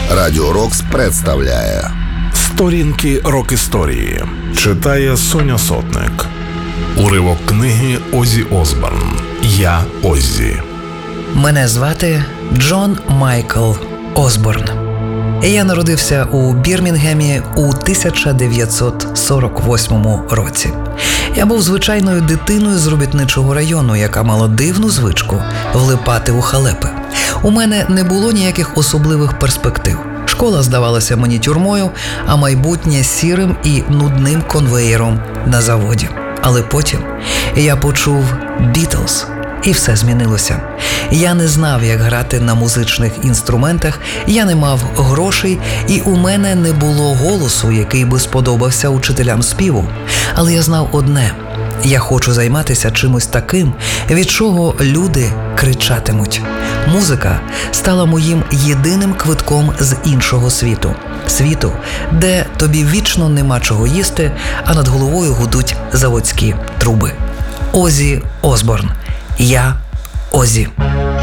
Радіо Рокс представляє Сторінки рок-історії. Читає Соня Сотник. Уривок книги Оззі Осборн «Я Оззі». Мене звати Джон Майкл Осборн. Я народився у Бірмінгемі у 1948 році. Я був звичайною дитиною з робітничого району, яка мала дивну звичку влипати у халепи. У мене не було ніяких особливих перспектив. Школа здавалася мені тюрмою, а майбутнє сірим і нудним конвеєром на заводі. Але потім я почув «Бітлз», і все змінилося. Я не знав, як грати на музичних інструментах, я не мав грошей, і у мене не було голосу, який би сподобався учителям співу. Але я знав одне – я хочу займатися чимось таким, від чого люди кричатимуть. Музика стала моїм єдиним квитком з іншого світу. Світу, де тобі вічно нема чого їсти, а над головою гудуть заводські труби. Оззі Осборн. Я Оззі.